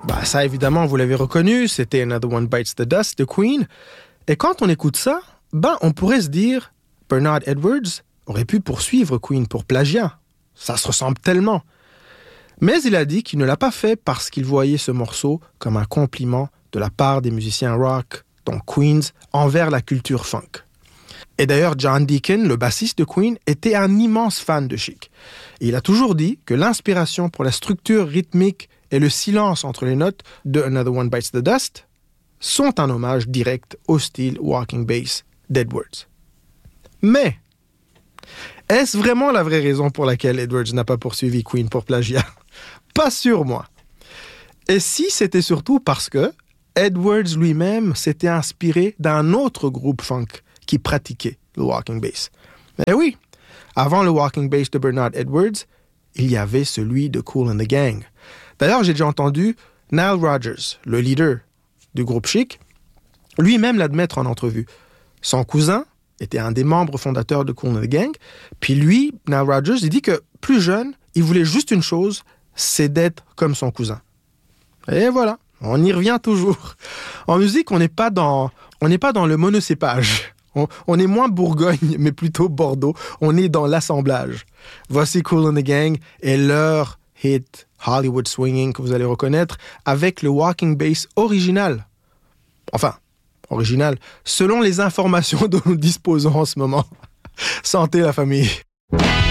Ça, évidemment, vous l'avez reconnu, c'était Another One Bites the Dust de Queen. Et quand on écoute ça, on pourrait se dire, Bernard Edwards aurait pu poursuivre Queen pour plagiat. Ça se ressemble tellement. Mais il a dit qu'il ne l'a pas fait parce qu'il voyait ce morceau comme un compliment de la part des musiciens rock, dont Queens, envers la culture funk. Et d'ailleurs, John Deacon, le bassiste de Queen, était un immense fan de Chic. Et il a toujours dit que l'inspiration pour la structure rythmique et le silence entre les notes de Another One Bites the Dust sont un hommage direct au style walking bass d'Edwards. Mais, est-ce vraiment la vraie raison pour laquelle Edwards n'a pas poursuivi Queen pour plagiat? Pas sûr, moi. Et si c'était surtout parce que Edwards lui-même s'était inspiré d'un autre groupe funk qui pratiquait le walking bass. Eh oui, avant le walking bass de Bernard Edwards, il y avait celui de Kool and the Gang. D'ailleurs, j'ai déjà entendu Nile Rodgers, le leader du groupe Chic, lui-même l'admettre en entrevue. Son cousin était un des membres fondateurs de Kool and the Gang, puis lui, Nile Rodgers, il dit que plus jeune, il voulait juste une chose, c'est d'être comme son cousin. Et voilà, on y revient toujours. En musique, on n'est pas dans le monocépage. On est moins Bourgogne, mais plutôt Bordeaux. On est dans l'assemblage. Voici Kool and the Gang et leur hit Hollywood Swinging que vous allez reconnaître avec le walking bass original. Enfin, original, selon les informations dont nous disposons en ce moment. Santé la famille.